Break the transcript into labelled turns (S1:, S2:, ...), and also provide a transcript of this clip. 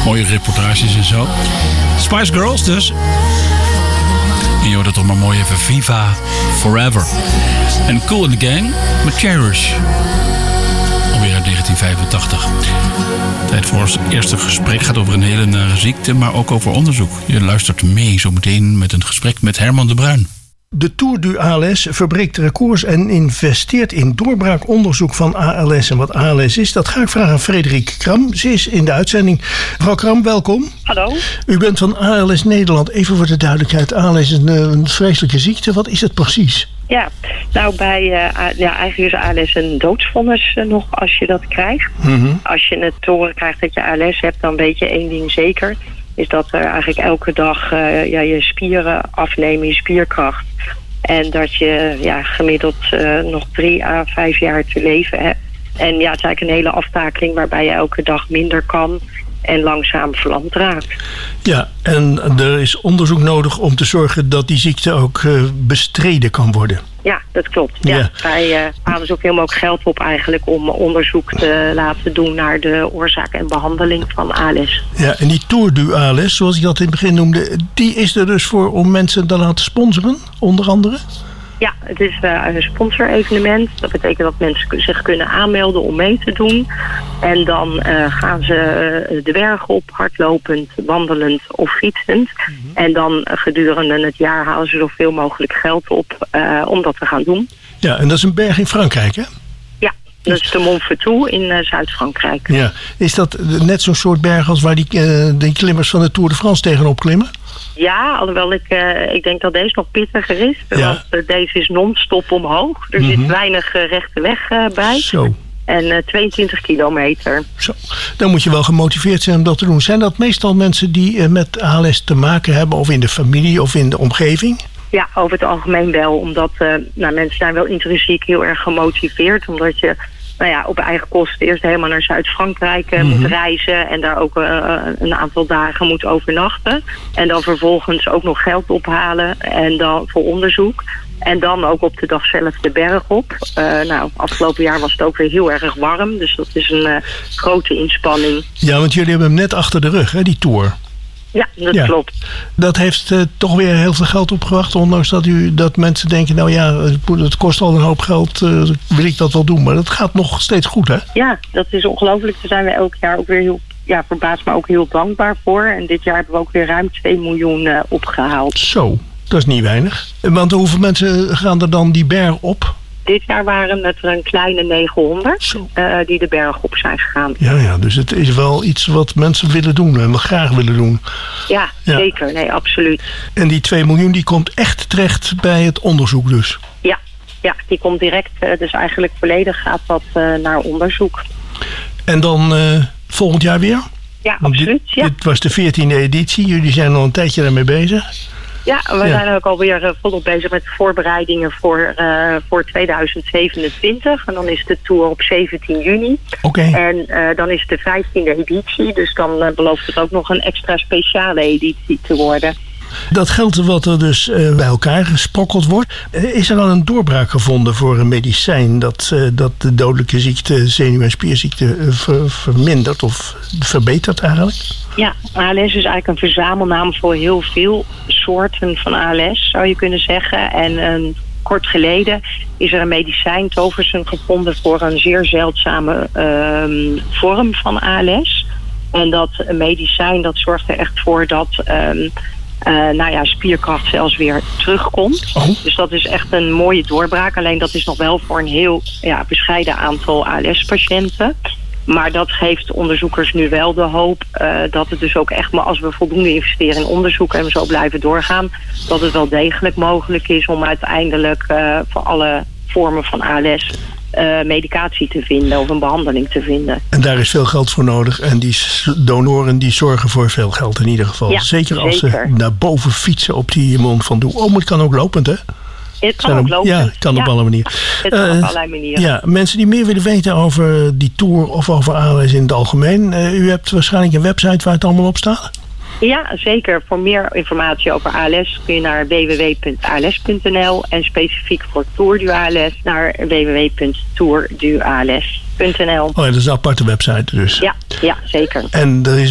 S1: Mooie reportages en zo. Spice Girls dus. En je hoort het toch maar mooi even. Viva Forever. En Kool and the Gang met Cherish. Alweer uit 1985. Tijd voor ons eerste gesprek. Gaat over een hele nare ziekte, maar ook over onderzoek. Je luistert mee zo meteen met een gesprek met Herman de Bruin.
S2: De Tour du ALS verbreekt records en investeert in doorbraakonderzoek van ALS. En wat ALS is, dat ga ik vragen aan Frederik Kram. Ze is in de uitzending. Mevrouw Kram, welkom.
S3: Hallo.
S2: U bent van ALS Nederland. Even voor de duidelijkheid, ALS is een vreselijke ziekte. Wat is het precies?
S3: Ja, nou eigenlijk is ALS een doodsvonnis nog als je dat krijgt.
S2: Mm-hmm.
S3: Als je het te horen krijgt dat je ALS hebt, dan weet je één ding zeker. Is dat er eigenlijk elke dag je spieren afnemen, je spierkracht. En dat je gemiddeld nog 3 à 5 jaar te leven hebt. En ja, het is eigenlijk een hele aftakeling waarbij je elke dag minder kan en langzaam verlamd raakt. Ja, en er is onderzoek nodig om te zorgen dat die ziekte ook bestreden kan worden. Ja, dat klopt. Ja. Wij halen zoveel mogelijk geld op eigenlijk om onderzoek te laten doen naar de oorzaak en behandeling van ALS. Ja, en die Tour du ALS, zoals ik dat in het begin noemde, die is er dus voor om mensen te laten sponsoren, onder andere? Ja, het is een sponsorevenement. Dat betekent dat mensen zich kunnen aanmelden om mee te doen. En dan gaan ze de berg op, hardlopend, wandelend of fietsend. Mm-hmm. En dan gedurende het jaar halen ze zoveel mogelijk geld op om dat te gaan doen. Ja, en dat is een berg in Frankrijk, hè? Ja, dat is de Mont Ventoux in Zuid-Frankrijk. Ja, is dat net zo'n soort berg als waar die klimmers van de Tour de France tegenop klimmen? Ja, alhoewel ik denk dat deze nog pittiger is. Ja. Want deze is non-stop omhoog. Er zit weinig rechte weg bij. Zo. En 22 kilometer. Zo. Dan moet je wel gemotiveerd zijn om dat te doen. Zijn dat meestal mensen die met ALS te maken hebben, of in de familie of in de omgeving? Ja, over het algemeen wel. Omdat mensen zijn wel intrinsiek heel erg gemotiveerd. Omdat je op eigen kosten eerst helemaal naar Zuid-Frankrijk moet reizen. En daar ook een aantal dagen moet overnachten. En dan vervolgens ook nog geld ophalen. En dan voor onderzoek. En dan ook op de dag zelf de berg op. Afgelopen jaar was het ook weer heel erg warm. Dus dat is een grote inspanning. Ja, want jullie hebben hem net achter de rug, hè, die Tour. Ja, dat klopt. Dat heeft toch weer heel veel geld opgebracht. Ondanks dat mensen denken, het kost al een hoop geld. Wil ik dat wel doen. Maar dat gaat nog steeds goed, hè? Ja, dat is ongelooflijk. Daar zijn we elk jaar ook weer heel verbaasd, maar ook heel dankbaar voor. En dit jaar hebben we ook weer ruim 2 miljoen opgehaald. Zo, dat is niet weinig. Want hoeveel mensen gaan er dan die berg op? Dit jaar waren het er een kleine 900 die de berg op zijn gegaan. Ja, dus het is wel iets wat mensen willen doen en graag willen doen. Ja, zeker. Nee, absoluut. En die 2 miljoen die komt echt terecht bij het onderzoek dus? Ja, die komt direct. Dus eigenlijk volledig gaat dat naar onderzook. En dan volgend jaar weer? Ja, absoluut. Dit was de 14e editie. Jullie zijn al een tijdje daarmee bezig. Ja, we zijn ook alweer volop bezig met de voorbereidingen voor 2027. En dan is de Tour op 17 juni. Okay. En dan is de 15e editie. Dus dan belooft het ook nog een extra speciale editie te worden. Dat geld wat er dus bij elkaar gesprokkeld wordt. Is er al een doorbraak gevonden voor een medicijn dat de dodelijke ziekte, zenuw- en spierziekte vermindert of verbetert eigenlijk? Ja, ALS is eigenlijk een verzamelnaam voor heel veel soorten van ALS, zou je kunnen zeggen. En kort geleden is er een medicijn, toversum, gevonden voor een zeer zeldzame vorm van ALS. En dat medicijn dat zorgt er echt voor dat spierkracht zelfs weer terugkomt. Oh. Dus dat is echt een mooie doorbraak. Alleen dat is nog wel voor een heel bescheiden aantal ALS-patiënten. Maar dat geeft onderzoekers nu wel de hoop dat het dus ook echt, maar als we voldoende investeren in onderzoek en we zo blijven doorgaan, dat het wel degelijk mogelijk is om uiteindelijk voor alle vormen van ALS medicatie te vinden of een behandeling te vinden. En daar is veel geld voor nodig. En die donoren die zorgen voor veel geld in ieder geval. Ja, zeker als ze naar boven fietsen op die Mont Ventoux. Oh, maar het kan ook lopend, hè? Het kan ook lopend. Ja, het kan op alle manieren. Het kan op allerlei manieren. Ja, mensen die meer willen weten over die Tour of over ALS in het algemeen. U hebt waarschijnlijk een website waar het allemaal op staat? Ja, zeker. Voor meer informatie over ALS kun je naar www.als.nl en specifiek voor Tour du ALS naar www.tourduals.nl. Oh ja, dat is een aparte website dus. Ja, zeker. En er is